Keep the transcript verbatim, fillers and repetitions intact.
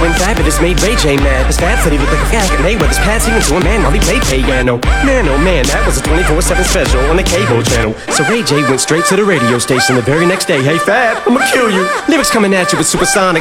when Fabulous made Ray J mad. His Fab said he looked like a fag, and Mayweather's passing into a man while he played piano. Man, oh man, that was a twenty-four seven special on the cable channel. So Ray J went straight to the radio station the very next day. Hey Fab, I'ma kill you. Lyrics coming at you with supersonic